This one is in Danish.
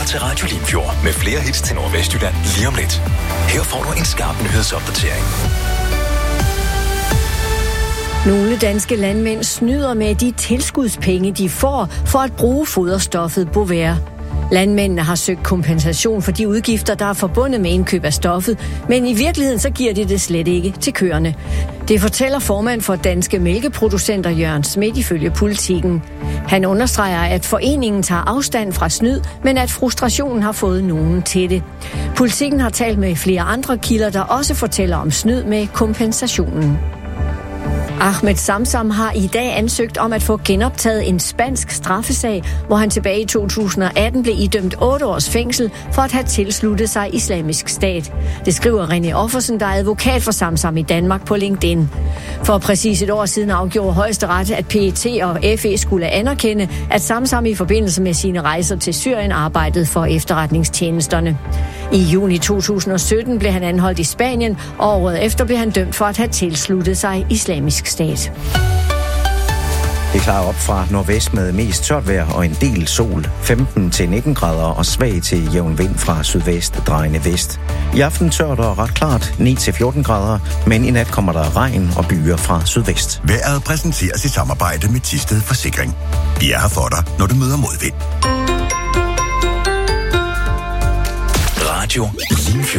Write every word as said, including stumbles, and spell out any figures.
lytter til Radio Limfjord med flere hits til Nordvestjylland lige om lidt. Her får du en skarp nyhedsopdatering. Nogle danske landmænd snyder med de tilskudspenge, de får for at bruge foderstoffet Bovaer. Landmændene har søgt kompensation for de udgifter, der er forbundet med indkøb af stoffet, men i virkeligheden så giver de det slet ikke til køerne. Det fortæller formand for Danske Mælkeproducenter Jørgen Schmidt ifølge Politikken. Han understreger, at foreningen tager afstand fra snyd, men at frustrationen har fået nogen til det. Politikken har talt med flere andre kilder, der også fortæller om snyd med kompensationen. Ahmed Samsam har i dag ansøgt om at få genoptaget en spansk straffesag, hvor han tilbage i to tusind og atten blev idømt otte års fængsel for at have tilsluttet sig Islamisk Stat. Det skriver René Offersen, der er advokat for Samsam i Danmark, på LinkedIn. For præcis et år siden afgjorde Højesteret, at P E T og F E skulle anerkende, at Samsam i forbindelse med sine rejser til Syrien arbejdede for efterretningstjenesterne. I juni to tusind og sytten blev han anholdt i Spanien, og året efter blev han dømt for at have tilsluttet sig Islamisk Stat. Det klarer op fra nordvest med mest tørt vejr og en del sol. femten til nitten grader og svag til jævn vind fra sydvest drejende vest. I aften tørt og ret klart ni til fjorten grader, men i nat kommer der regn og byer fra sydvest. Vejret præsenteres i samarbejde med Thisted Forsikring. Vi er her for dig, når du møder modvind. Radio Limfjord.